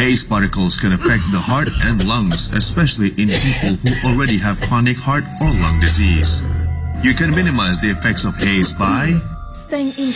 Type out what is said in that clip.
Haze particles can affect the heart and lungs, especially in people who already have chronic heart or lung disease. You can minimize the effects of haze by staying in